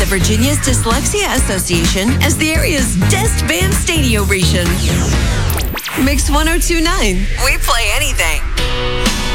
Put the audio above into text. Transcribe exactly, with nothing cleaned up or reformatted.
Virginia's Dyslexia Association as the area's best band stereo region. Mix one oh two point nine. We play anything.